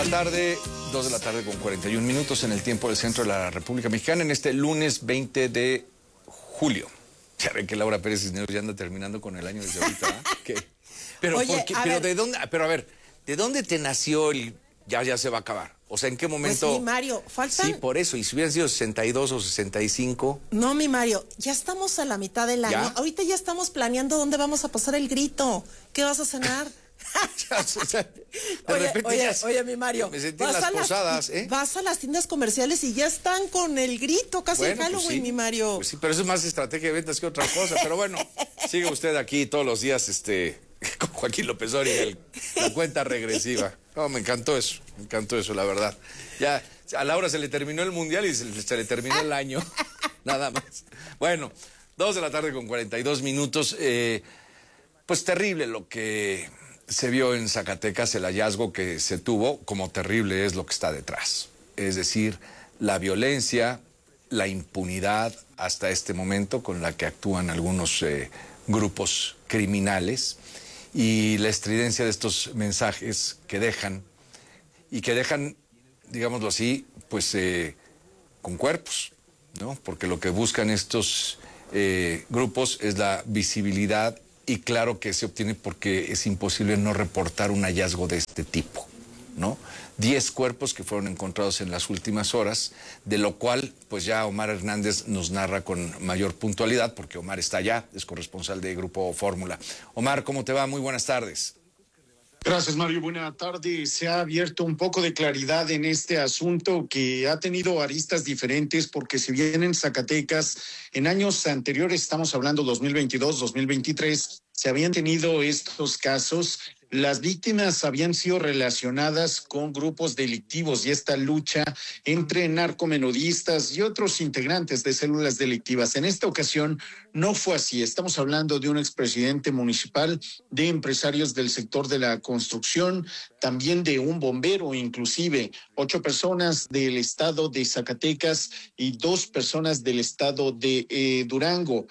la tarde, 2 de la tarde con 41 minutos en el tiempo del centro de la República Mexicana, en este lunes 20 de julio. Ya ven que Laura Pérez Cisneros ya anda terminando con el año desde ahorita, ¿eh? ¿Qué? Pero, Oye, pero ¿de dónde? Pero a ver, ¿de dónde te nació el ya se va a acabar? O sea, ¿en qué momento? Pues mi Mario, faltan... Sí, por eso, y si hubieran sido 62 o 65... No, mi Mario, ya estamos a la mitad del año. ¿Ya? Ahorita ya estamos planeando dónde vamos a pasar el grito. ¿Qué vas a cenar? O sea, Oye, mi Mario, me sentí en las posadas, ¿eh? Vas a las tiendas comerciales y ya están con el grito, casi Bueno, el Halloween, pues sí, mi Mario. Pues sí, pero eso es más estrategia de ventas que otra cosa. Pero bueno, sigue usted aquí todos los días con Joaquín López Dóriga, la cuenta regresiva. No, me encantó eso, la verdad. Ya a Laura se le terminó el mundial y se le terminó el año, nada más. Bueno, 2 de la tarde con 42 minutos. Pues terrible lo que se vio en Zacatecas, el hallazgo que se tuvo, como terrible es lo que está detrás. Es decir, la violencia, la impunidad hasta este momento con la que actúan algunos grupos criminales y la estridencia de estos mensajes que dejan, digámoslo así, pues con cuerpos, ¿no? Porque lo que buscan estos grupos es la visibilidad. Y claro que se obtiene porque es imposible no reportar un hallazgo de este tipo, ¿no? 10 cuerpos que fueron encontrados en las últimas horas, de lo cual pues ya Omar Hernández nos narra con mayor puntualidad, porque Omar está allá, es corresponsal de Grupo Fórmula. Omar, ¿cómo te va? Muy buenas tardes. Gracias, Mario. Buena tarde. Se ha abierto un poco de claridad en este asunto que ha tenido aristas diferentes porque si bien en Zacatecas en años anteriores, estamos hablando 2022, 2023, se habían tenido estos casos, las víctimas habían sido relacionadas con grupos delictivos y esta lucha entre narcomenudistas y otros integrantes de células delictivas. En esta ocasión no fue así. Estamos hablando de un expresidente municipal, de empresarios del sector de la construcción, también de un bombero, inclusive 8 personas del estado de Zacatecas y 2 personas del estado de Durango.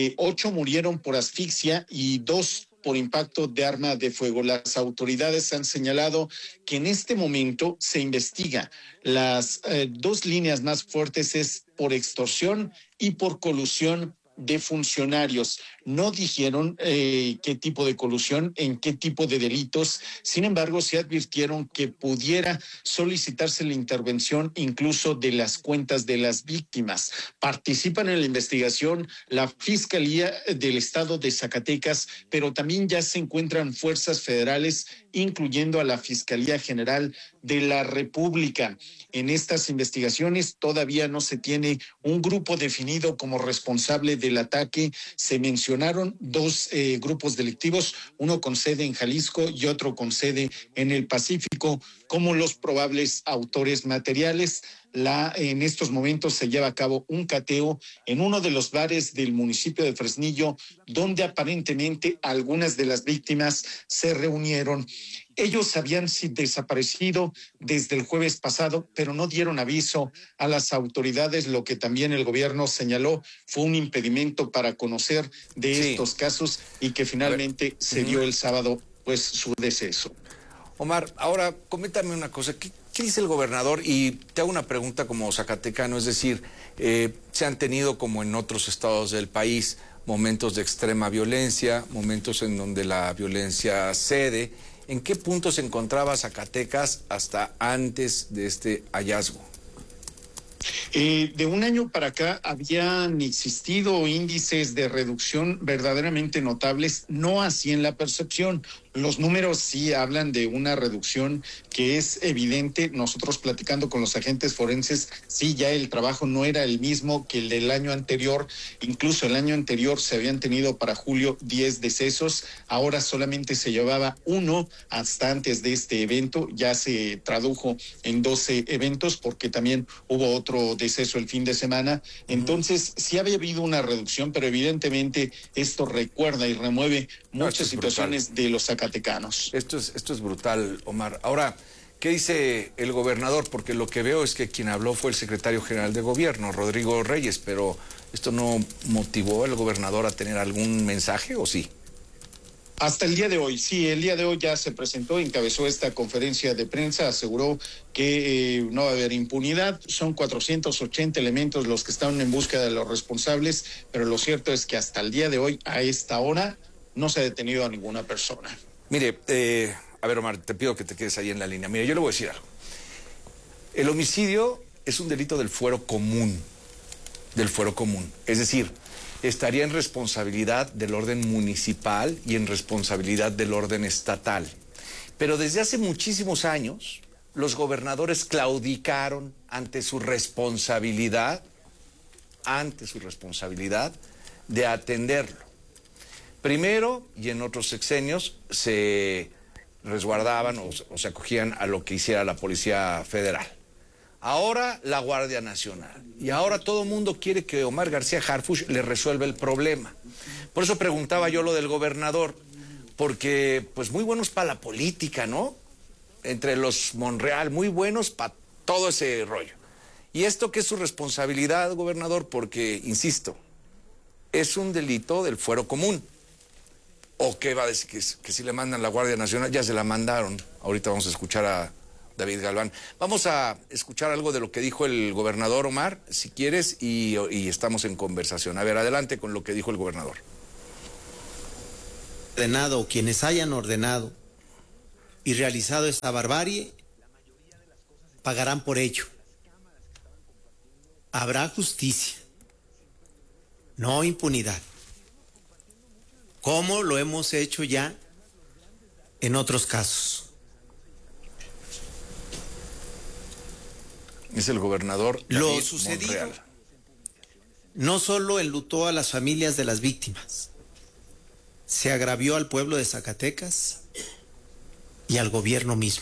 8 murieron por asfixia y 2 por impacto de arma de fuego. Las autoridades han señalado que en este momento se investiga. Las 2 líneas más fuertes es por extorsión y por colusión de funcionarios. No dijeron qué tipo de colusión, en qué tipo de delitos. Sin embargo, se advirtieron que pudiera solicitarse la intervención incluso de las cuentas de las víctimas. Participan en la investigación la Fiscalía del Estado de Zacatecas, pero también ya se encuentran fuerzas federales, incluyendo a la Fiscalía General de la República. En estas investigaciones todavía no se tiene un grupo definido como responsable del ataque. Se mencionaron 2 grupos delictivos, uno con sede en Jalisco y otro con sede en el Pacífico, como los probables autores materiales. En estos momentos se lleva a cabo un cateo en uno de los bares del municipio de Fresnillo, donde aparentemente algunas de las víctimas se reunieron. Ellos habían desaparecido desde el jueves pasado, pero no dieron aviso a las autoridades, lo que también el gobierno señaló fue un impedimento para conocer de estos casos y que finalmente se dio el sábado pues su deceso. Omar, ahora coméntame una cosa, ¿qué dice el gobernador? Y te hago una pregunta como zacatecano, es decir, se han tenido como en otros estados del país momentos de extrema violencia, momentos en donde la violencia cede. ¿En qué punto se encontraba Zacatecas hasta antes de este hallazgo? De un año para acá habían existido índices de reducción verdaderamente notables, no así en la percepción. Los números sí hablan de una reducción que es evidente. Nosotros platicando con los agentes forenses, sí, ya el trabajo no era el mismo que el del año anterior. Incluso el año anterior se habían tenido para julio 10 decesos. Ahora solamente se llevaba 1 hasta antes de este evento. Ya se tradujo en 12 eventos porque también hubo otro deceso el fin de semana. Entonces sí había habido una reducción, pero evidentemente esto recuerda y remueve muchas situaciones de los zacatecanos. Esto es brutal, Omar. Ahora, ¿qué dice el gobernador? Porque lo que veo es que quien habló fue el secretario general de gobierno, Rodrigo Reyes, pero ¿esto no motivó al gobernador a tener algún mensaje o sí? Hasta el día de hoy, sí, el día de hoy ya se presentó, encabezó esta conferencia de prensa, aseguró que no va a haber impunidad, son 480 elementos los que están en búsqueda de los responsables, pero lo cierto es que hasta el día de hoy, a esta hora, no se ha detenido a ninguna persona. Mire, a ver, Omar, te pido que te quedes ahí en la línea. Mire, yo le voy a decir algo. El homicidio es un delito del fuero común, es decir, estaría en responsabilidad del orden municipal y en responsabilidad del orden estatal. Pero desde hace muchísimos años, los gobernadores claudicaron ante su responsabilidad de atenderlo. Primero, y en otros sexenios, se resguardaban o se acogían a lo que hiciera la Policía Federal. Ahora la Guardia Nacional. Y ahora todo el mundo quiere que Omar García Harfuch le resuelva el problema. Por eso preguntaba yo lo del gobernador, porque pues muy buenos para la política, ¿no? Entre los Monreal, muy buenos para todo ese rollo. Y esto que es su responsabilidad, gobernador, porque, insisto, es un delito del fuero común. ¿O qué va a decir? Que si le mandan la Guardia Nacional, ya se la mandaron. Ahorita vamos a escuchar a David Galván. Vamos a escuchar algo de lo que dijo el gobernador, Omar, si quieres, y estamos en conversación. A ver, adelante con lo que dijo el gobernador. Ordenado, quienes hayan ordenado y realizado esta barbarie, pagarán por ello. Habrá justicia, no impunidad, como lo hemos hecho ya en otros casos. Es el gobernador David Lo sucedido Monreal. No solo enlutó a las familias de las víctimas, se agravió al pueblo de Zacatecas y al gobierno mismo.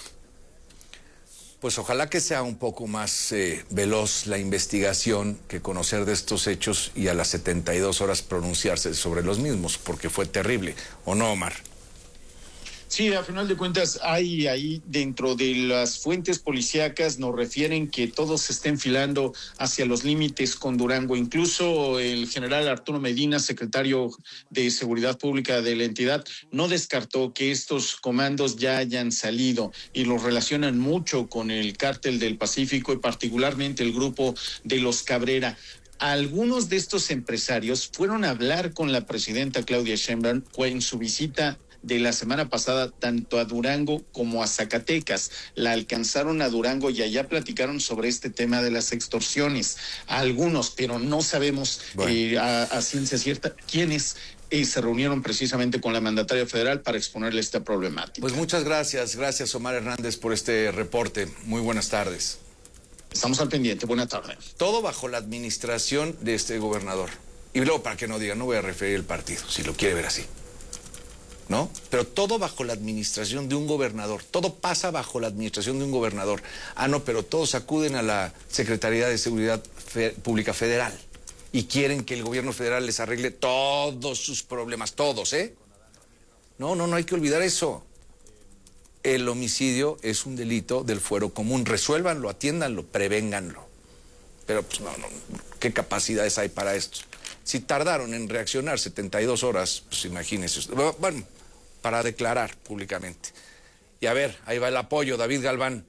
Pues ojalá que sea un poco más veloz la investigación que conocer de estos hechos y a las 72 horas pronunciarse sobre los mismos, porque fue terrible, ¿o no, Omar? Sí, a final de cuentas, hay ahí dentro de las fuentes policíacas nos refieren que todo se está enfilando hacia los límites con Durango. Incluso el general Arturo Medina, secretario de Seguridad Pública de la entidad, no descartó que estos comandos ya hayan salido y los relacionan mucho con el Cártel del Pacífico y particularmente el grupo de los Cabrera. Algunos de estos empresarios fueron a hablar con la presidenta Claudia Sheinbaum en su visita de la semana pasada tanto a Durango como a Zacatecas. La alcanzaron a Durango y allá platicaron sobre este tema de las extorsiones. Algunos, pero no sabemos a ciencia cierta quiénes se reunieron precisamente con la mandataria federal para exponerle esta problemática. Pues muchas gracias Omar Hernández por este reporte. Muy buenas tardes. Estamos al pendiente, buena tarde. Todo bajo la administración de este gobernador. Y luego, para que no digan, no voy a referir el partido, si lo quiere ver así. ¿No? Pero todo bajo la administración de un gobernador, todo pasa bajo la administración de un gobernador. Ah, no, pero todos acuden a la Secretaría de Seguridad Pública Federal y quieren que el gobierno federal les arregle todos sus problemas, todos, ¿eh? No hay que olvidar eso. El homicidio es un delito del fuero común, resuélvanlo, atiéndanlo, prevénganlo. Pero pues no, ¿qué capacidades hay para esto? Si tardaron en reaccionar 72 horas, pues imagínense usted. Bueno, para declarar públicamente. Y a ver, ahí va el apoyo, David Galván.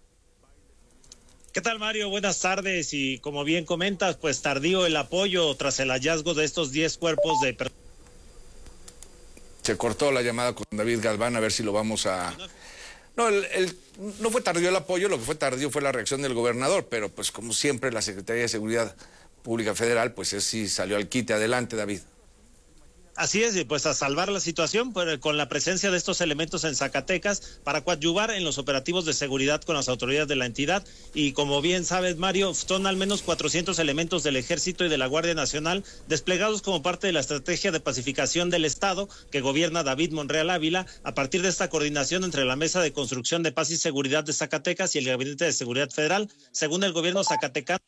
¿Qué tal, Mario? Buenas tardes. Y como bien comentas, pues tardío el apoyo tras el hallazgo de estos 10 cuerpos de personas. Se cortó la llamada con David Galván, a ver si lo vamos a... No, no fue tardío el apoyo, lo que fue tardío fue la reacción del gobernador, pero pues como siempre la Secretaría de Seguridad Pública Federal, pues sí salió al quite. Adelante, David. Así es, y pues a salvar la situación con la presencia de estos elementos en Zacatecas para coadyuvar en los operativos de seguridad con las autoridades de la entidad. Y como bien sabes, Mario, son al menos 400 elementos del Ejército y de la Guardia Nacional desplegados como parte de la estrategia de pacificación del Estado que gobierna David Monreal Ávila a partir de esta coordinación entre la Mesa de Construcción de Paz y Seguridad de Zacatecas y el Gabinete de Seguridad Federal. Según el gobierno zacatecano,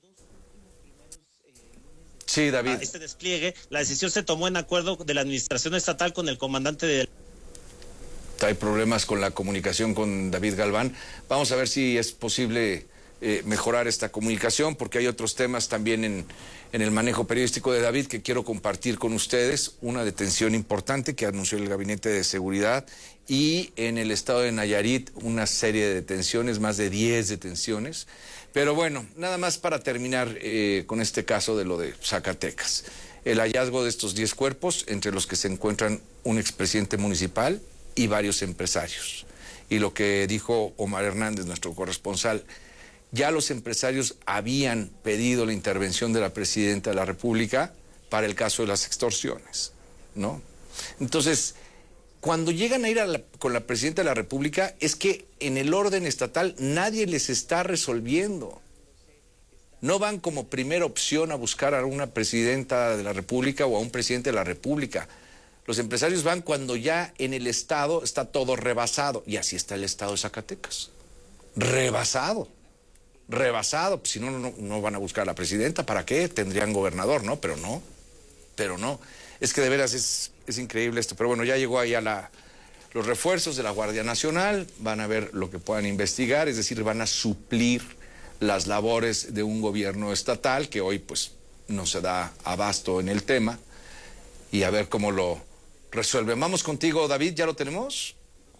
sí, David. Este despliegue, la decisión se tomó en acuerdo de la administración estatal con el comandante de... Hay problemas con la comunicación con David Galván. Vamos a ver si es posible mejorar esta comunicación, porque hay otros temas también en el manejo periodístico de David que quiero compartir con ustedes. Una detención importante que anunció el Gabinete de Seguridad, y en el estado de Nayarit una serie de detenciones, más de 10 detenciones. Pero bueno, nada más para terminar con este caso de lo de Zacatecas. El hallazgo de estos 10 cuerpos, entre los que se encuentran un expresidente municipal y varios empresarios. Y lo que dijo Omar Hernández, nuestro corresponsal, ya los empresarios habían pedido la intervención de la presidenta de la República para el caso de las extorsiones, ¿no? Entonces, cuando llegan a ir con la presidenta de la República, es que en el orden estatal nadie les está resolviendo. No van como primera opción a buscar a una presidenta de la República o a un presidente de la República. Los empresarios van cuando ya en el estado está todo rebasado, y así está el estado de Zacatecas. Rebasado. Pues si no van a buscar a la presidenta, ¿para qué? Tendrían gobernador, ¿no? Pero no. Es que de veras es increíble esto. Pero bueno, ya llegó ahí los refuerzos de la Guardia Nacional, van a ver lo que puedan investigar, es decir, van a suplir las labores de un gobierno estatal que hoy pues no se da abasto en el tema, y a ver cómo lo resuelven. Vamos contigo, David, ¿ya lo tenemos?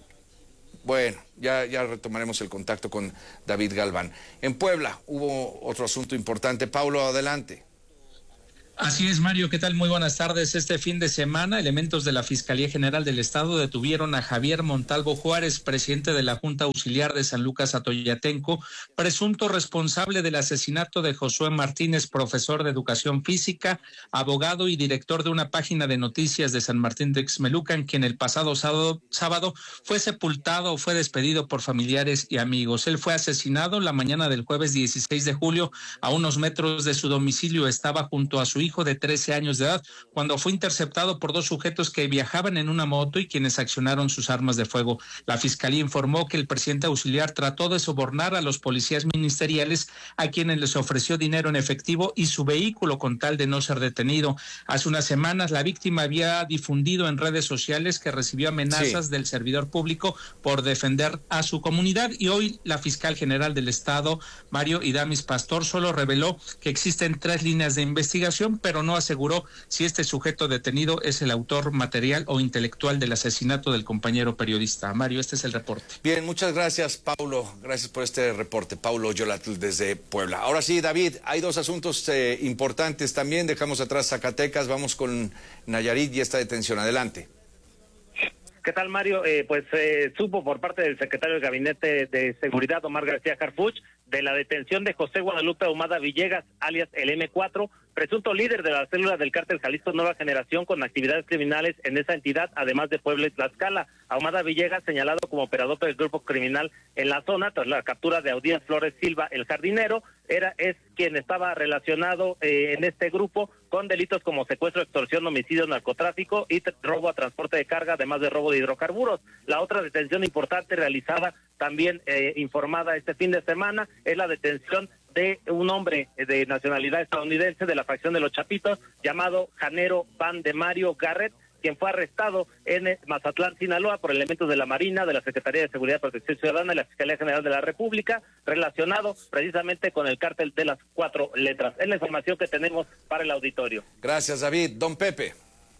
Bueno, ya retomaremos el contacto con David Galván. En Puebla hubo otro asunto importante. Paulo, adelante. Así es, Mario, ¿qué tal? Muy buenas tardes. Este fin de semana, elementos de la Fiscalía General del Estado detuvieron a Javier Montalvo Juárez, presidente de la Junta Auxiliar de San Lucas Atoyatenco, presunto responsable del asesinato de Josué Martínez, profesor de Educación Física, abogado y director de una página de noticias de San Martín de Texmelucan, quien el pasado sábado fue sepultado o fue despedido por familiares y amigos. Él fue asesinado la mañana del jueves 16 de julio a unos metros de su domicilio. Estaba junto a su hijo de 13 años de edad cuando fue interceptado por dos sujetos que viajaban en una moto y quienes accionaron sus armas de fuego. La fiscalía informó que el presidente auxiliar trató de sobornar a los policías ministeriales, a quienes les ofreció dinero en efectivo y su vehículo con tal de no ser detenido. Hace unas semanas la víctima había difundido en redes sociales que recibió amenazas del servidor público por defender a su comunidad, y hoy la fiscal general del Estado, Mario Idamis Pastor, solo reveló que existen 3 líneas de investigación, pero no aseguró si este sujeto detenido es el autor material o intelectual del asesinato del compañero periodista. Mario, este es el reporte. Bien, muchas gracias, Paulo. Gracias por este reporte. Paulo Yolatl desde Puebla. Ahora sí, David, hay 2 asuntos importantes también. Dejamos atrás Zacatecas, vamos con Nayarit y esta detención. Adelante. ¿Qué tal, Mario? Supo por parte del secretario del Gabinete de Seguridad, Omar García Harfuch, de la detención de José Guadalupe Ahumada Villegas, alias el M4, presunto líder de la célula del cártel Jalisco Nueva Generación con actividades criminales en esa entidad, además de Puebla y Tlaxcala. Ahumada Villegas, señalado como operador del grupo criminal en la zona, tras la captura de Audías Flores Silva, el jardinero, es quien estaba relacionado en este grupo con delitos como secuestro, extorsión, homicidio, narcotráfico y robo a transporte de carga, además de robo de hidrocarburos. La otra detención importante realizada, también informada este fin de semana, es la detención de un hombre de nacionalidad estadounidense de la facción de los Chapitos, llamado Janero Van de Mario Garrett, quien fue arrestado en Mazatlán, Sinaloa, por elementos de la Marina, de la Secretaría de Seguridad y Protección Ciudadana y la Fiscalía General de la República, relacionado precisamente con el cártel de las 4 letras. Es la información que tenemos para el auditorio. Gracias, David. Don Pepe.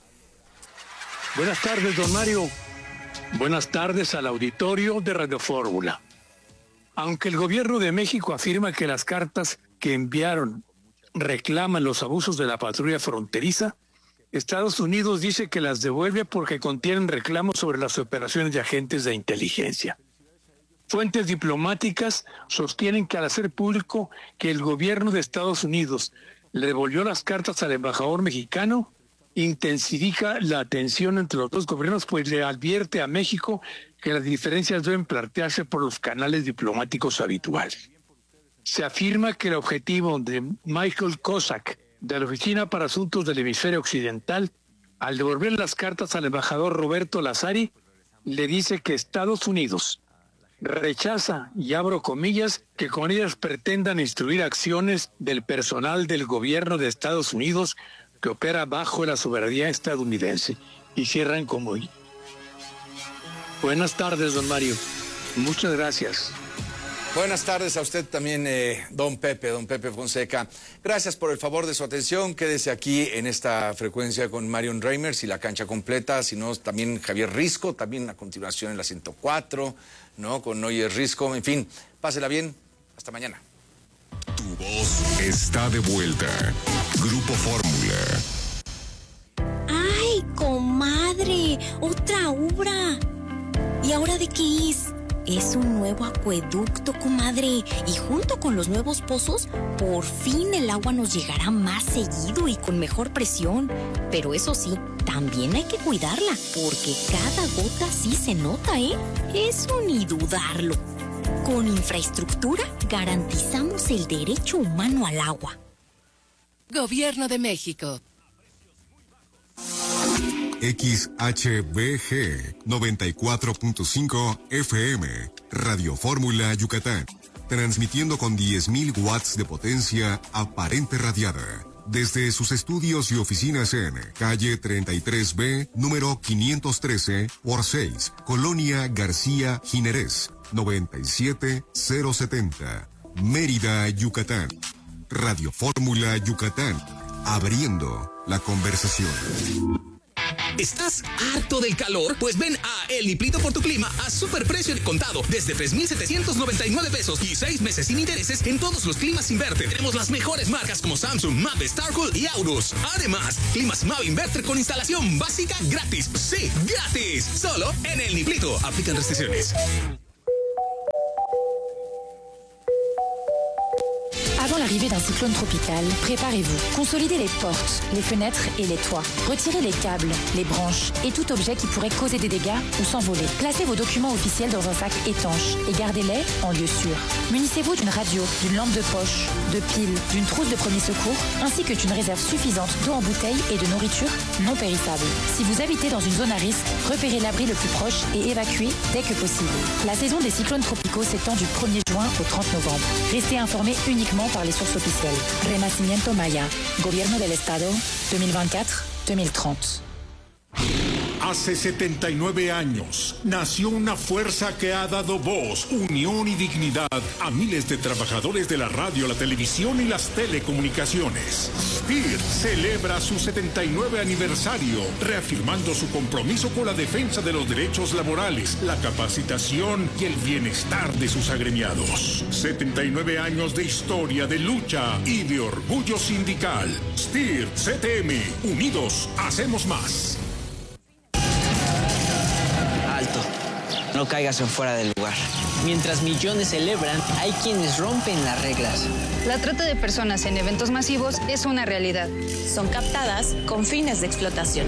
Buenas tardes, don Mario. Buenas tardes al auditorio de Radio Fórmula. Aunque el gobierno de México afirma que las cartas que enviaron reclaman los abusos de la patrulla fronteriza, Estados Unidos dice que las devuelve porque contienen reclamos sobre las operaciones de agentes de inteligencia. Fuentes diplomáticas sostienen que al hacer público que el gobierno de Estados Unidos le devolvió las cartas al embajador mexicano, intensifica la tensión entre los dos gobiernos, pues le advierte a México que las diferencias deben plantearse por los canales diplomáticos habituales. Se afirma que el objetivo de Michael Cossack, de la Oficina para Asuntos del Hemisferio Occidental, al devolver las cartas al embajador Roberto Lazari, le dice que Estados Unidos rechaza, y abro comillas, que con ellas pretendan instruir acciones del personal del gobierno de Estados Unidos que opera bajo la soberanía estadounidense. Y cierran como hoy. Buenas tardes, don Mario. Muchas gracias. Buenas tardes a usted también, don Pepe Fonseca. Gracias por el favor de su atención. Quédese aquí en esta frecuencia con Marion Reimers y la cancha completa. Si no, también Javier Risco, también a continuación en la 104, ¿no? Con Noyer Risco. En fin, pásela bien. Hasta mañana. Tu voz está de vuelta. Grupo Fórmula. ¡Ay, comadre! ¡Otra obra! ¿Y ahora de qué es? Es un nuevo acueducto, comadre. Y junto con los nuevos pozos, por fin el agua nos llegará más seguido y con mejor presión. Pero eso sí, también hay que cuidarla, porque cada gota sí se nota, ¿eh? Eso ni dudarlo. Con infraestructura garantizamos el derecho humano al agua. Gobierno de México. XHBG 94.5 FM, Radio Fórmula Yucatán, transmitiendo con 10.000 watts de potencia aparente radiada, desde sus estudios y oficinas en calle 33B, número 513 por 6, Colonia García Jiménez, 97070, Mérida, Yucatán. Radio Fórmula Yucatán, abriendo la conversación. ¿Estás harto del calor? Pues ven a El Niplito por tu Clima a superprecio de contado desde 3,799 pesos y 6 meses sin intereses en todos los climas Inverter. Tenemos las mejores marcas como Samsung, Mave, Starcool y Aurus. Además, climas Mave Inverter con instalación básica gratis. ¡Sí, gratis! Solo en El Niplito. Aplican restricciones. Avant l'arrivée d'un cyclone tropical, préparez-vous. Consolidez les portes, les fenêtres et les toits. Retirez les câbles, les branches et tout objet qui pourrait causer des dégâts ou s'envoler. Placez vos documents officiels dans un sac étanche et gardez-les en lieu sûr. Munissez-vous d'une radio, d'une lampe de poche, de piles, d'une trousse de premier secours, ainsi que d'une réserve suffisante d'eau en bouteille et de nourriture non périssable. Si vous habitez dans une zone à risque, repérez l'abri le plus proche et évacuez dès que possible. La saison des cyclones tropicaux s'étend du 1er juin au 30 novembre. Restez informés uniquement par les sources oficiales. Renacimiento Maya, Gobierno del Estado, 2024-2030. Hace 79 años nació una fuerza que ha dado voz, unión y dignidad a miles de trabajadores de la radio, la televisión y las telecomunicaciones. STIR celebra su 79 aniversario, reafirmando su compromiso con la defensa de los derechos laborales, la capacitación y el bienestar de sus agremiados. 79 años de historia, de lucha y de orgullo sindical. STIR CTM, unidos hacemos más. Alto, no caigas en fuera del lugar. Mientras millones celebran, hay quienes rompen las reglas. La trata de personas en eventos masivos es una realidad. Son captadas con fines de explotación.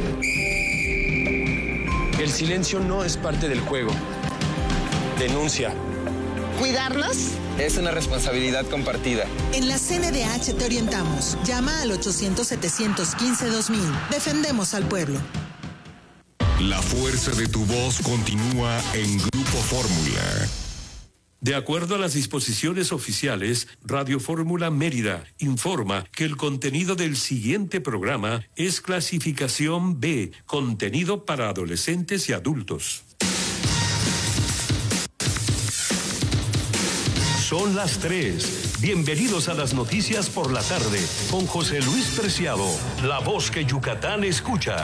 El silencio no es parte del juego. Denuncia. ¿Cuidarnos? Es una responsabilidad compartida. En la CNDH te orientamos. Llama al 800-715-2000. Defendemos al pueblo. La fuerza de tu voz continúa en Grupo Fórmula. De acuerdo a las disposiciones oficiales, Radio Fórmula Mérida informa que el contenido del siguiente programa es clasificación B, contenido para adolescentes y adultos. Son las 3. Bienvenidos a las noticias por la tarde con José Luis Preciado, la voz que Yucatán escucha.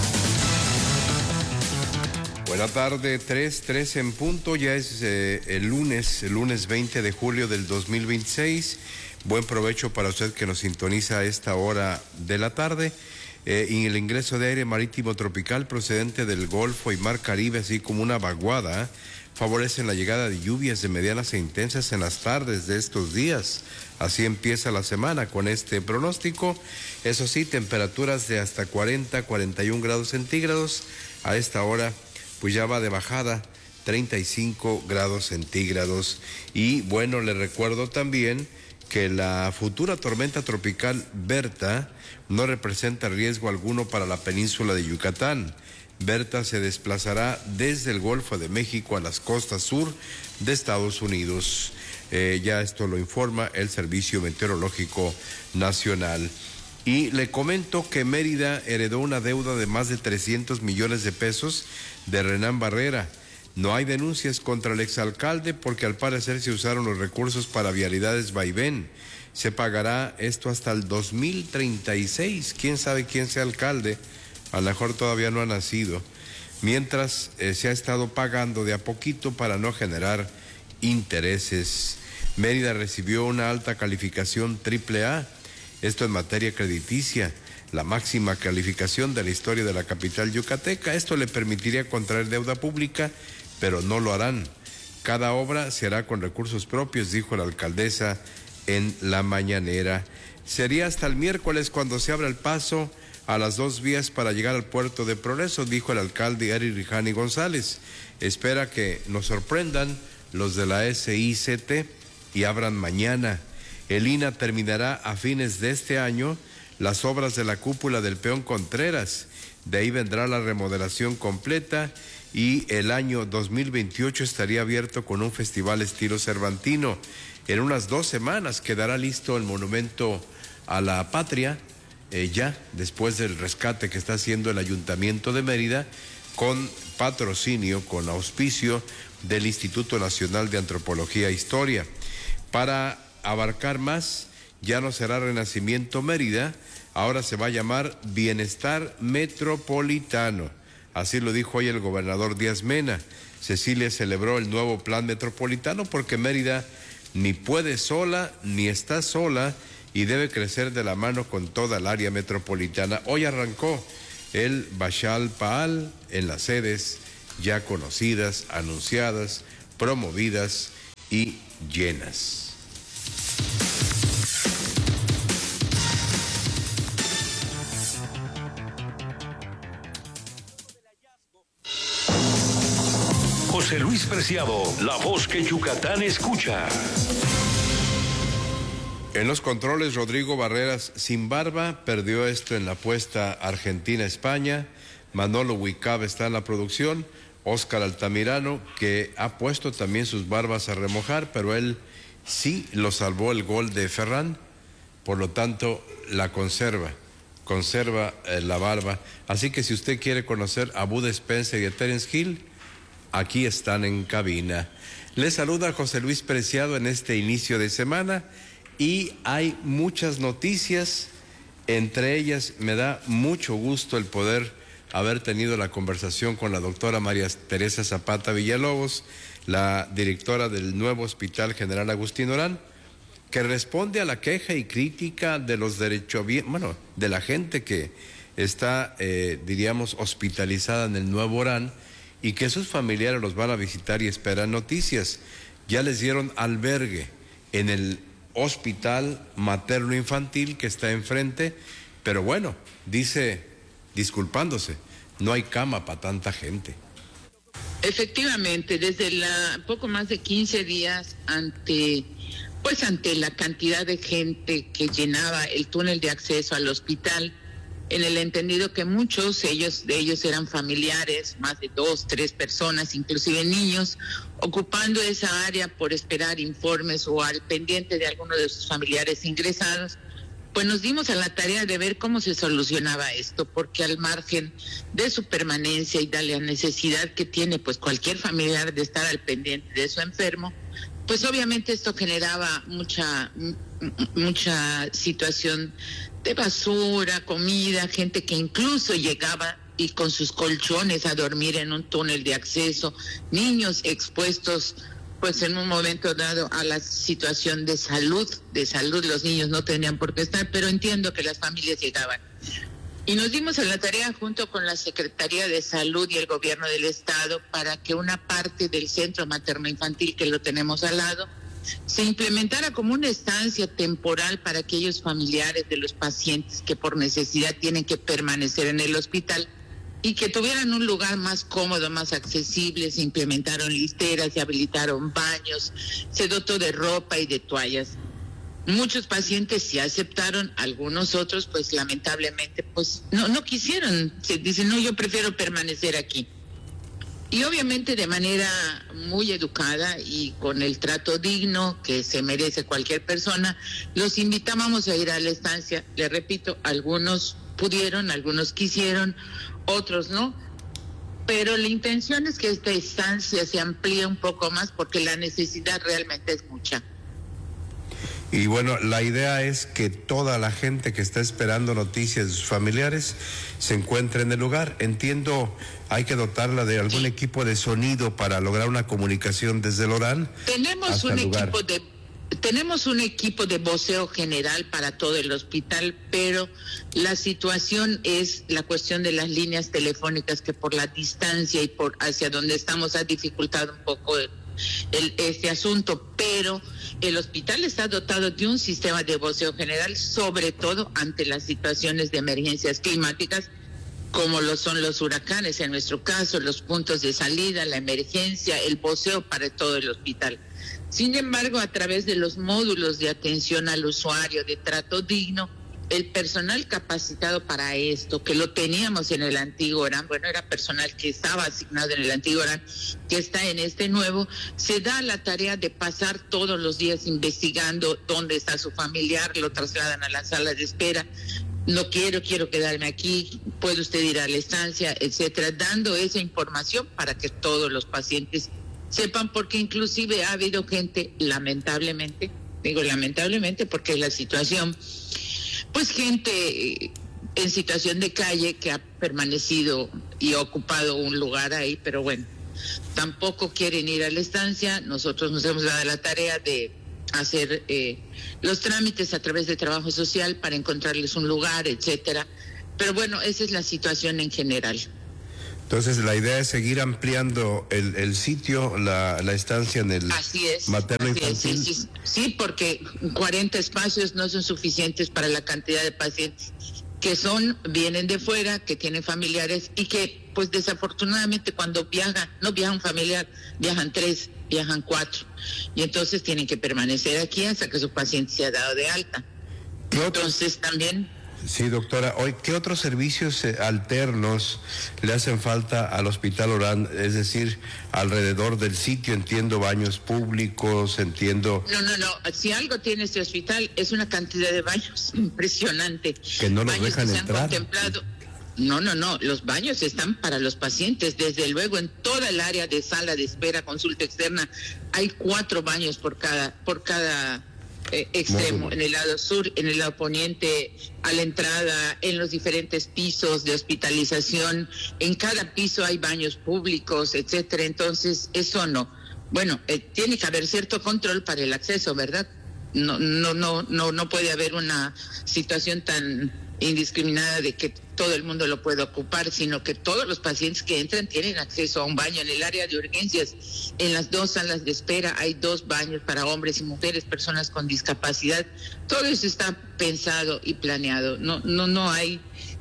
Buena tarde, 3 en punto, ya es el lunes 20 de julio del 2026. Buen provecho para usted que nos sintoniza a esta hora de la tarde. Y el ingreso de aire marítimo tropical procedente del Golfo y Mar Caribe, así como una vaguada, favorecen la llegada de lluvias de medianas e intensas en las tardes de estos días. Así empieza la semana con este pronóstico. Eso sí, temperaturas de hasta 40-41 grados centígrados. A esta hora pues ya va de bajada, 35 grados centígrados. Y bueno, le recuerdo también que la futura tormenta tropical Berta no representa riesgo alguno para la península de Yucatán. Berta se desplazará desde el Golfo de México a las costas sur de Estados Unidos. Ya esto lo informa el Servicio Meteorológico Nacional. Y le comento que Mérida heredó una deuda de más de 300 millones de pesos de Renán Barrera. No hay denuncias contra el exalcalde porque al parecer se usaron los recursos para vialidades vaivén. Se pagará esto hasta el 2036. ¿Quién sabe quién sea alcalde? A lo mejor todavía no ha nacido. Mientras se ha estado pagando de a poquito para no generar intereses. Mérida recibió una alta calificación AAA, esto en materia crediticia, la máxima calificación de la historia de la capital yucateca. Esto le permitiría contraer deuda pública, pero no lo harán. Cada obra se hará con recursos propios, dijo la alcaldesa en la mañanera. Sería hasta el miércoles cuando se abra el paso a las 2 vías para llegar al puerto de Progreso, dijo el alcalde Eric Rijani González. Espera que nos sorprendan los de la SICT y abran mañana. El INA terminará a fines de este año las obras de la cúpula del Peón Contreras. De ahí vendrá la remodelación completa y el año 2028 estaría abierto con un festival estilo cervantino. En unas 2 semanas quedará listo el monumento a la patria, ya después del rescate que está haciendo el Ayuntamiento de Mérida, con patrocinio, con auspicio del Instituto Nacional de Antropología e Historia. Para abarcar más, ya no será Renacimiento Mérida, ahora se va a llamar Bienestar Metropolitano. Así lo dijo hoy el gobernador Díaz Mena. Cecilia celebró el nuevo plan metropolitano porque Mérida ni puede sola ni está sola y debe crecer de la mano con toda el área metropolitana. Hoy arrancó el Bashal Paal en las sedes ya conocidas, anunciadas, promovidas y llenas. José Luis Preciado, la voz que Yucatán escucha. En los controles, Rodrigo Barreras sin barba, perdió esto en la apuesta Argentina-España. Manolo Huicab está en la producción. Óscar Altamirano, que ha puesto también sus barbas a remojar, pero él sí lo salvó el gol de Ferran, por lo tanto la conserva la barba. Así que si usted quiere conocer a Bud Spencer y a Terence Hill, aquí están en cabina. Les saluda José Luis Preciado en este inicio de semana y hay muchas noticias. Entre ellas me da mucho gusto el poder haber tenido la conversación con la doctora María Teresa Zapata Villalobos, la directora del nuevo Hospital General Agustín Orán, que responde a la queja y crítica de los derechohabientes, de la gente que está, diríamos, hospitalizada en el nuevo Orán, y que sus familiares los van a visitar y esperan noticias. Ya les dieron albergue en el hospital materno infantil que está enfrente, pero bueno, dice, disculpándose, no hay cama para tanta gente. Efectivamente, desde poco más de 15 días ante la cantidad de gente que llenaba el túnel de acceso al hospital, en el entendido que muchos de ellos eran familiares, más de 2, 3 personas, inclusive niños, ocupando esa área por esperar informes o al pendiente de alguno de sus familiares ingresados, pues nos dimos a la tarea de ver cómo se solucionaba esto, porque al margen de su permanencia y de la necesidad que tiene pues cualquier familiar de estar al pendiente de su enfermo, pues obviamente esto generaba mucha situación de basura, comida, gente que incluso llegaba y con sus colchones a dormir en un túnel de acceso, niños expuestos pues en un momento dado a la situación de salud, los niños no tenían por qué estar, pero entiendo que las familias llegaban. Y nos dimos a la tarea junto con la Secretaría de Salud y el Gobierno del Estado para que una parte del centro materno-infantil, que lo tenemos al lado, se implementara como una estancia temporal para aquellos familiares de los pacientes que por necesidad tienen que permanecer en el hospital y que tuvieran un lugar más cómodo, más accesible. Se implementaron listeras, se habilitaron baños, se dotó de ropa y de toallas. Muchos pacientes sí aceptaron, algunos otros pues lamentablemente pues no quisieron, se dicen no, yo prefiero permanecer aquí. Y obviamente de manera muy educada y con el trato digno que se merece cualquier persona, los invitábamos a ir a la estancia. Les repito, algunos pudieron, algunos quisieron, otros no. pero la intención es que esta estancia se amplíe un poco más porque la necesidad realmente es mucha. Y bueno, la idea es que toda la gente que está esperando noticias de sus familiares se encuentre en el lugar. Entiendo, hay que dotarla de algún equipo de sonido para lograr una comunicación desde el ORAN. Tenemos un equipo de voceo general para todo el hospital, pero la situación es la cuestión de las líneas telefónicas, que por la distancia y por hacia donde estamos ha dificultado un poco este asunto, pero el hospital está dotado de un sistema de voceo general, sobre todo ante las situaciones de emergencias climáticas, como lo son los huracanes, en nuestro caso, los puntos de salida, la emergencia, el voceo para todo el hospital. Sin embargo, a través de los módulos de atención al usuario, de trato digno, el personal capacitado para esto, que lo teníamos en el antiguo ORAN, bueno, era personal que estaba asignado en el antiguo ORAN, que está en este nuevo, se da la tarea de pasar todos los días investigando dónde está su familiar, lo trasladan a la sala de espera, no quiero quedarme aquí, puede usted ir a la estancia, etcétera, dando esa información para que todos los pacientes sepan, porque inclusive ha habido gente, lamentablemente, digo lamentablemente porque es la situación, pues gente en situación de calle que ha permanecido y ocupado un lugar ahí, pero bueno, tampoco quieren ir a la estancia. Nosotros nos hemos dado la tarea de hacer los trámites a través de trabajo social para encontrarles un lugar, etcétera. Pero bueno, esa es la situación en general. Entonces la idea es seguir ampliando el sitio, la estancia en el materno infantil. Sí, porque 40 espacios no son suficientes para la cantidad de pacientes que vienen de fuera, que tienen familiares y que pues desafortunadamente cuando viajan, no viaja un familiar, viajan 3, viajan 4 y entonces tienen que permanecer aquí hasta que su paciente se ha dado de alta. Entonces también... Sí, doctora. Hoy, ¿qué otros servicios alternos le hacen falta al Hospital ORAN? Es decir, alrededor del sitio, entiendo, baños públicos, entiendo... No. Si algo tiene este hospital es una cantidad de baños impresionante. Que no los dejan entrar. No. Los baños están para los pacientes. Desde luego, en toda el área de sala de espera, consulta externa, hay 4 baños por cada extremo, en el lado sur, en el lado poniente, a la entrada, en los diferentes pisos de hospitalización, en cada piso hay baños públicos, etcétera. Entonces, eso no. Bueno, tiene que haber cierto control para el acceso, ¿verdad? No puede haber una situación tan indiscriminada de que todo el mundo lo puede ocupar, sino que todos los pacientes que entran tienen acceso a un baño. En el área de urgencias, en las 2 salas de espera hay 2 baños para hombres y mujeres, personas con discapacidad. Todo eso está pensado y planeado. No hay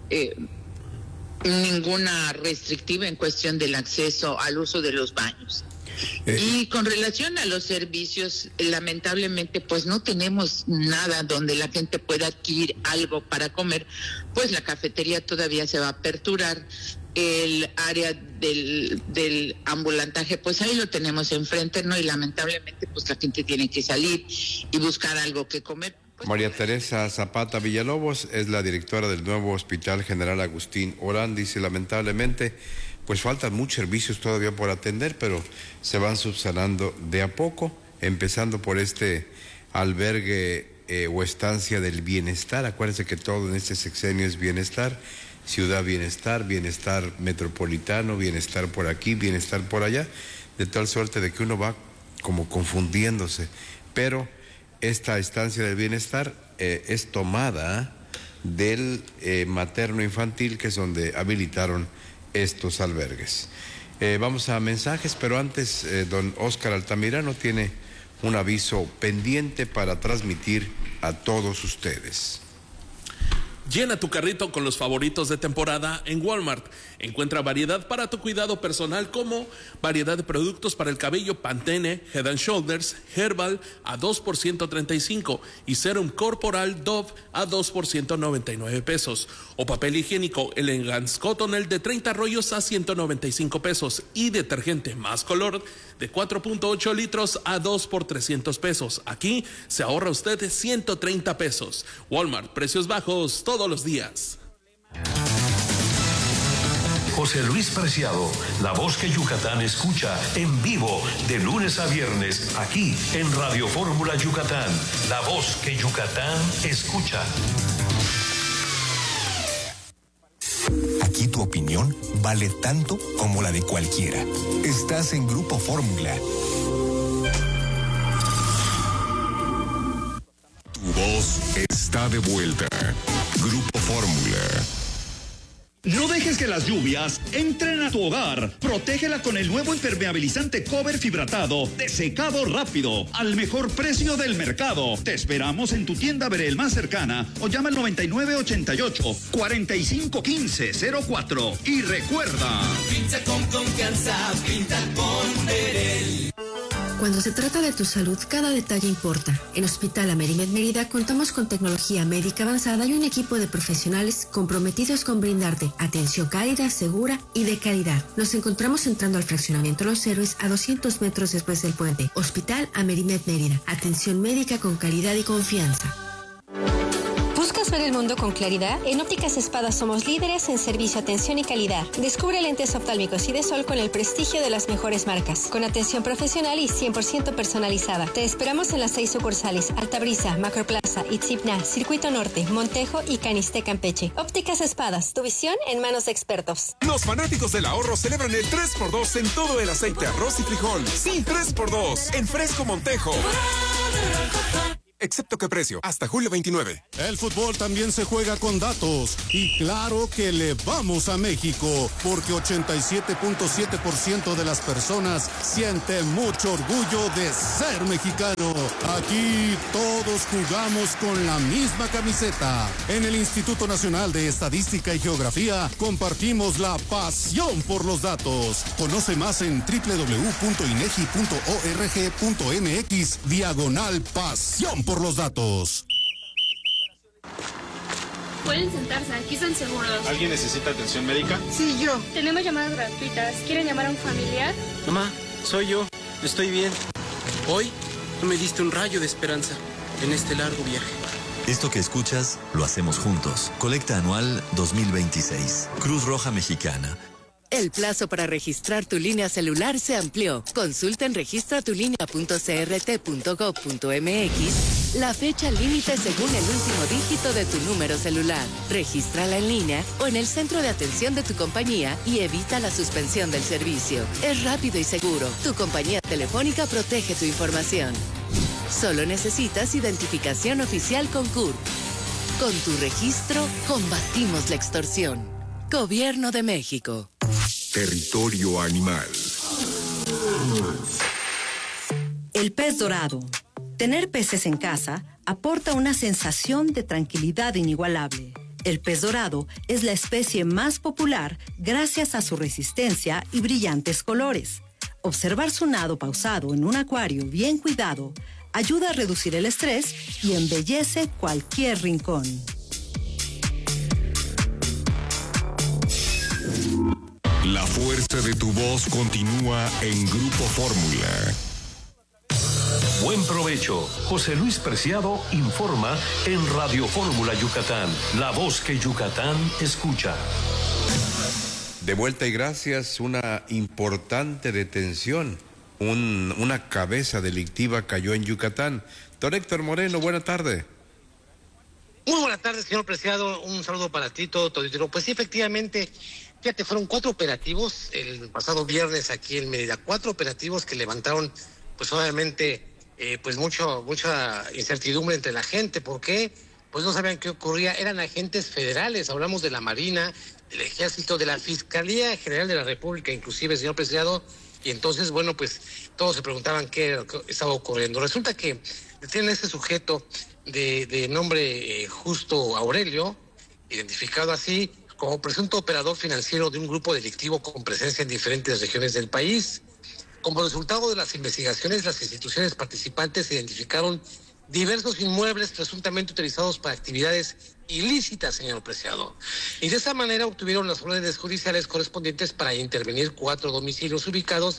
ninguna restrictiva en cuestión del acceso al uso de los baños. Y con relación a los servicios, lamentablemente pues no tenemos nada donde la gente pueda adquirir algo para comer, pues la cafetería todavía se va a aperturar, el área del ambulantaje pues ahí lo tenemos enfrente, ¿no? Y lamentablemente pues la gente tiene que salir y buscar algo que comer. María Teresa Zapata Villalobos es la directora del nuevo Hospital General Agustín ORAN. Dice, lamentablemente, pues faltan muchos servicios todavía por atender, pero se van subsanando de a poco, empezando por este albergue o estancia del bienestar. Acuérdense que todo en este sexenio es bienestar, ciudad bienestar, bienestar metropolitano, bienestar por aquí, bienestar por allá, de tal suerte de que uno va como confundiéndose, pero esta estancia del bienestar es tomada del materno infantil, que es donde habilitaron estos albergues. Vamos a mensajes, pero antes don Óscar Altamirano tiene un aviso pendiente para transmitir a todos ustedes. Llena tu carrito con los favoritos de temporada en Walmart. Encuentra variedad para tu cuidado personal, como variedad de productos para el cabello Pantene, Head and Shoulders, Herbal a 2 por $135 y Serum Corporal Dove a 2 por $199. O papel higiénico Elegance Cottonelle de 30 rollos a $195 y detergente Más Color de 4.8 litros a 2 por $300. Aquí se ahorra usted $130. Walmart, precios bajos todos los días. José Luis Preciado, la voz que Yucatán escucha en vivo de lunes a viernes, aquí en Radio Fórmula Yucatán, la voz que Yucatán escucha. Aquí tu opinión vale tanto como la de cualquiera. Estás en Grupo Fórmula. Tu voz está de vuelta. Grupo Fórmula. No dejes que las lluvias entren a tu hogar. Protégela con el nuevo impermeabilizante Cover Fibratado de secado rápido al mejor precio del mercado. Te esperamos en tu tienda Verel más cercana o llama al 9988-451504. Y recuerda, pinta con confianza, pinta con Verel. Cuando se trata de tu salud, cada detalle importa. En Hospital Amerimed Mérida contamos con tecnología médica avanzada y un equipo de profesionales comprometidos con brindarte atención cálida, segura y de calidad. Nos encontramos entrando al fraccionamiento Los Héroes a 200 metros después del puente. Hospital Amerimed Mérida. Atención médica con calidad y confianza. ¿Buscas ver el mundo con claridad? En Ópticas Espadas somos líderes en servicio, atención y calidad. Descubre lentes oftálmicos y de sol con el prestigio de las mejores marcas, con atención profesional y 100% personalizada. Te esperamos en las 6 sucursales: Altabrisa, Macroplaza, Itzipna, Circuito Norte, Montejo y Caniste, Campeche. Ópticas Espadas, tu visión en manos de expertos. Los fanáticos del ahorro celebran el 3x2 en todo el aceite, arroz y frijol. Sí, 3x2 en Fresco Montejo. Excepto que precio, hasta julio 29. El fútbol también se juega con datos. Y claro que le vamos a México, porque 87.7% de las personas sienten mucho orgullo de ser mexicano. Aquí todos jugamos con la misma camiseta. En el Instituto Nacional de Estadística y Geografía compartimos la pasión por los datos. Conoce más en www.inegi.org.mx/pasión por los datos. Pueden sentarse, aquí están seguros. ¿Alguien necesita atención médica? Sí, yo. Tenemos llamadas gratuitas. ¿Quieren llamar a un familiar? Mamá, soy yo. Estoy bien. Hoy tú me diste un rayo de esperanza en este largo viaje. Esto que escuchas, lo hacemos juntos. Colecta anual 2026. Cruz Roja Mexicana. El plazo para registrar tu línea celular se amplió. Consulta en registratulinea.crt.gov.mx la fecha límite según el último dígito de tu número celular. Regístrala en línea o en el centro de atención de tu compañía y evita la suspensión del servicio. Es rápido y seguro. Tu compañía telefónica protege tu información. Solo necesitas identificación oficial con CURP. Con tu registro, combatimos la extorsión. Gobierno de México. Territorio animal. El pez dorado. Tener peces en casa aporta una sensación de tranquilidad inigualable. El pez dorado es la especie más popular gracias a su resistencia y brillantes colores. Observar su nado pausado en un acuario bien cuidado ayuda a reducir el estrés y embellece cualquier rincón. La fuerza de tu voz continúa en Grupo Fórmula. Buen provecho. José Luis Preciado informa en Radio Fórmula Yucatán, la voz que Yucatán escucha. De vuelta y gracias, una importante detención. Una cabeza delictiva cayó en Yucatán. Don Héctor Moreno, buena tarde. Muy buenas tardes, señor Preciado. Un saludo para ti, todo. Pues sí, efectivamente, fíjate, fueron 4 operativos el pasado viernes aquí en Mérida. 4 operativos que levantaron, pues obviamente, mucha incertidumbre entre la gente. ¿Por qué? Pues no sabían qué ocurría. Eran agentes federales. Hablamos de la Marina, del Ejército, de la Fiscalía General de la República, inclusive, señor Preciado. Y entonces, bueno, pues todos se preguntaban qué estaba ocurriendo. Resulta que tienen a este sujeto de nombre Justo Aurelio, identificado así como presunto operador financiero de un grupo delictivo con presencia en diferentes regiones del país. Como resultado de las investigaciones, las instituciones participantes identificaron diversos inmuebles presuntamente utilizados para actividades ilícitas, señor Preciado. Y de esa manera obtuvieron las órdenes judiciales correspondientes para intervenir 4 domicilios ubicados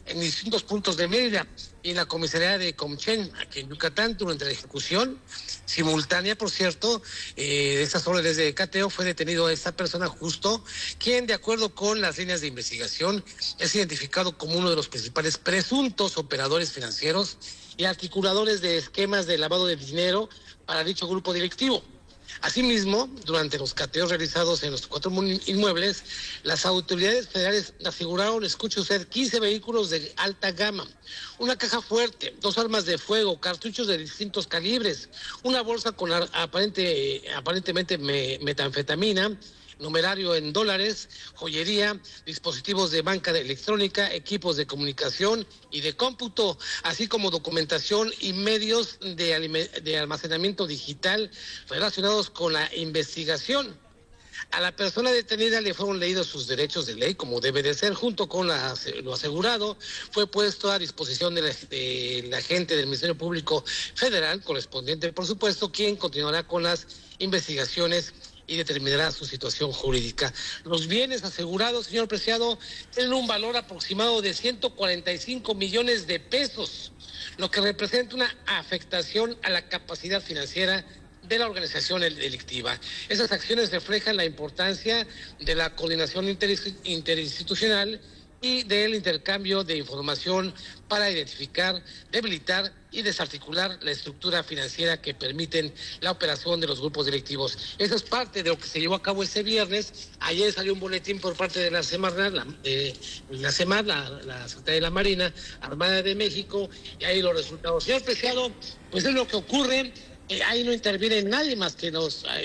en distintos puntos de Mérida y en la comisaría de Comchen, aquí en Yucatán, durante la ejecución simultánea, por cierto, de estas órdenes de cateo, fue detenido esta persona justo, quien, de acuerdo con las líneas de investigación, es identificado como uno de los principales presuntos operadores financieros y articuladores de esquemas de lavado de dinero para dicho grupo directivo. Asimismo, durante los cateos realizados en los 4 inmuebles, las autoridades federales aseguraron, escuche usted, 15 vehículos de alta gama, una caja fuerte, 2 armas de fuego, cartuchos de distintos calibres, una bolsa con aparentemente metanfetamina, numerario en dólares, joyería, dispositivos de banca electrónica, equipos de comunicación y de cómputo, así como documentación y medios de almacenamiento digital relacionados con la investigación. A la persona detenida le fueron leídos sus derechos de ley, como debe de ser, junto con lo asegurado. Fue puesto a disposición del agente del Ministerio Público Federal, correspondiente, por supuesto, quien continuará con las investigaciones y determinará su situación jurídica. Los bienes asegurados, señor Preciado, tienen un valor aproximado de 145 millones de pesos, lo que representa una afectación a la capacidad financiera de la organización delictiva. Esas acciones reflejan la importancia de la coordinación interinstitucional y del intercambio de información para identificar, debilitar y desarticular la estructura financiera que permiten la operación de los grupos delictivos. Eso es parte de lo que se llevó a cabo este viernes. Ayer salió un boletín por parte de la Semarnat, la Secretaría de la Marina Armada de México, y ahí los resultados. Señor Preciado, pues es lo que ocurre. Ahí no interviene nadie más que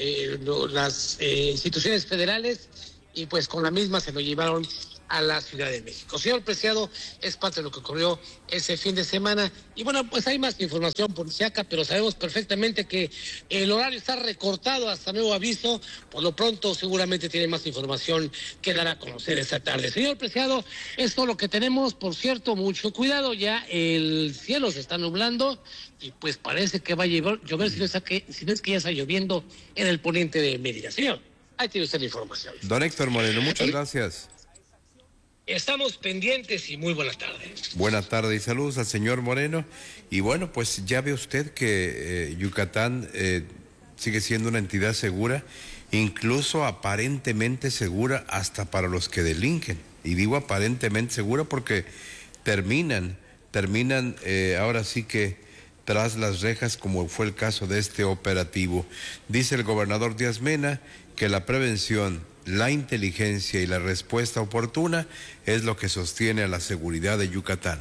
las instituciones federales, y pues con la misma se lo llevaron a la Ciudad de México. Señor Preciado, es parte de lo que ocurrió ese fin de semana. Y bueno, pues hay más información policíaca, pero sabemos perfectamente que el horario está recortado hasta nuevo aviso. Por lo pronto, seguramente tiene más información que dar a conocer esta tarde. Señor Preciado, es todo lo que tenemos. Por cierto, mucho cuidado, ya el cielo se está nublando y pues parece que va a llover, si no es que ya está lloviendo en el poniente de Mérida. Señor, ahí tiene usted la información. Don Héctor Moreno, muchas gracias. Estamos pendientes y muy buenas tardes. Buenas tardes y saludos al señor Moreno. Y bueno, pues ya ve usted que Yucatán sigue siendo una entidad segura, incluso aparentemente segura hasta para los que delinquen. Y digo aparentemente segura porque terminan ahora sí que tras las rejas, como fue el caso de este operativo. Dice el gobernador Díaz Mena que la prevención, la inteligencia y la respuesta oportuna es lo que sostiene a la seguridad de Yucatán.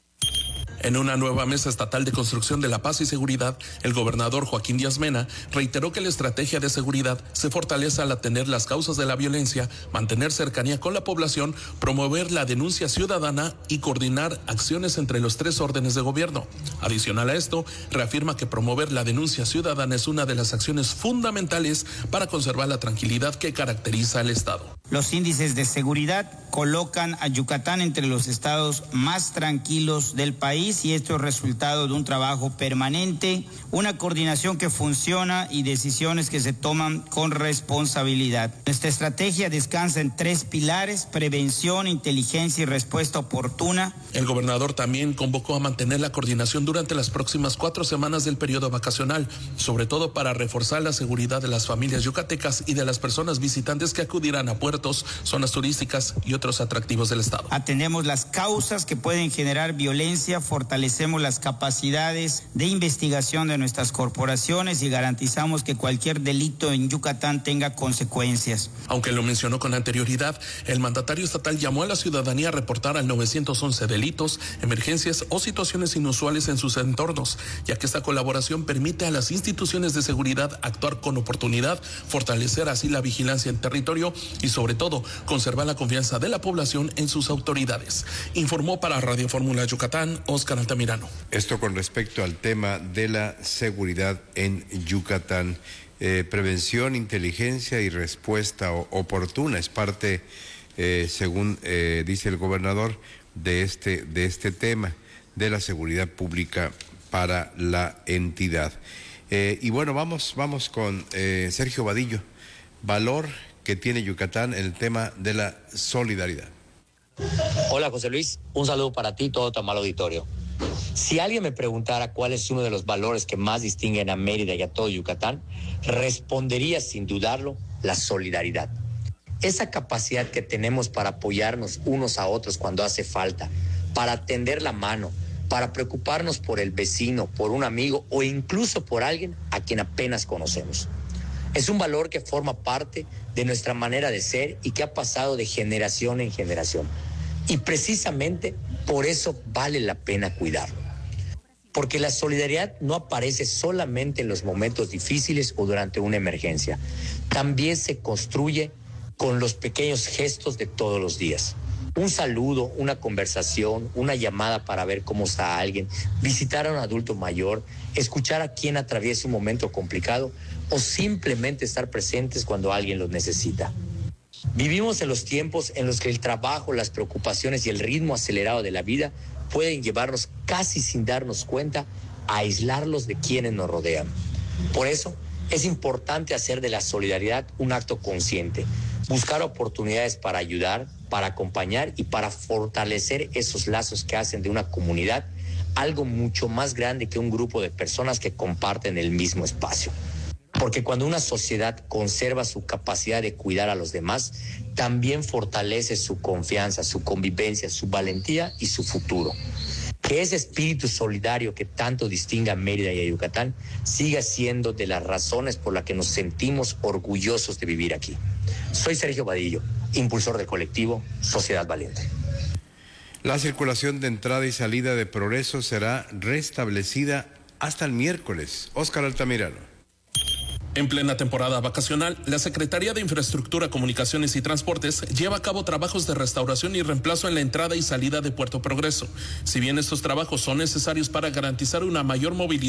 En una nueva mesa estatal de construcción de la paz y seguridad, el gobernador Joaquín Díaz Mena reiteró que la estrategia de seguridad se fortalece al atender las causas de la violencia, mantener cercanía con la población, promover la denuncia ciudadana y coordinar acciones entre los 3 órdenes de gobierno. Adicional a esto, reafirma que promover la denuncia ciudadana es una de las acciones fundamentales para conservar la tranquilidad que caracteriza al Estado. Los índices de seguridad colocan a Yucatán entre los estados más tranquilos del país, y esto es resultado de un trabajo permanente, una coordinación que funciona y decisiones que se toman con responsabilidad. Nuestra estrategia descansa en 3 pilares: prevención, inteligencia y respuesta oportuna. El gobernador también convocó a mantener la coordinación durante las próximas 4 semanas del periodo vacacional, sobre todo para reforzar la seguridad de las familias yucatecas y de las personas visitantes que acudirán a puertos, zonas turísticas y otros atractivos del Estado. Atendemos las causas que pueden generar violencia, fortalecemos las capacidades de investigación de nuestras corporaciones y garantizamos que cualquier delito en Yucatán tenga consecuencias. Aunque lo mencionó con anterioridad, el mandatario estatal llamó a la ciudadanía a reportar al 911 delitos, emergencias o situaciones inusuales en sus entornos, ya que esta colaboración permite a las instituciones de seguridad actuar con oportunidad, fortalecer así la vigilancia en territorio y sobre todo conservar la confianza de la población en sus autoridades. Informó para Radio Fórmula Yucatán, Óscar Altamirano. Esto con respecto al tema de la seguridad en Yucatán. Prevención, inteligencia y respuesta oportuna es parte, según dice el gobernador, de este tema de la seguridad pública para la entidad. Y bueno, vamos con Sergio Vadillo. Valor que tiene Yucatán en el tema de la solidaridad. Hola José Luis, un saludo para ti y todo tu amable auditorio. Si alguien me preguntara cuál es uno de los valores que más distinguen a Mérida y a todo Yucatán, respondería sin dudarlo la solidaridad. Esa capacidad que tenemos para apoyarnos unos a otros cuando hace falta, para tender la mano, para preocuparnos por el vecino, por un amigo o incluso por alguien a quien apenas conocemos. Es un valor que forma parte de nuestra manera de ser y que ha pasado de generación en generación. Y precisamente por eso vale la pena cuidarlo. Porque la solidaridad no aparece solamente en los momentos difíciles o durante una emergencia. También se construye con los pequeños gestos de todos los días. Un saludo, una conversación, una llamada para ver cómo está alguien, visitar a un adulto mayor, escuchar a quien atraviesa un momento complicado o simplemente estar presentes cuando alguien los necesita. Vivimos en los tiempos en los que el trabajo, las preocupaciones y el ritmo acelerado de la vida pueden llevarnos casi sin darnos cuenta a aislarlos de quienes nos rodean. Por eso es importante hacer de la solidaridad un acto consciente, buscar oportunidades para ayudar, para acompañar y para fortalecer esos lazos que hacen de una comunidad algo mucho más grande que un grupo de personas que comparten el mismo espacio. Porque cuando una sociedad conserva su capacidad de cuidar a los demás, también fortalece su confianza, su convivencia, su valentía y su futuro. Que ese espíritu solidario que tanto distingue a Mérida y a Yucatán siga siendo de las razones por las que nos sentimos orgullosos de vivir aquí. Soy Sergio Vadillo, impulsor del colectivo Sociedad Valiente. La circulación de entrada y salida de Progreso será restablecida hasta el miércoles. Óscar Altamirano. En plena temporada vacacional, la Secretaría de Infraestructura, Comunicaciones y Transportes lleva a cabo trabajos de restauración y reemplazo en la entrada y salida de Puerto Progreso. Si bien estos trabajos son necesarios para garantizar una mayor movilidad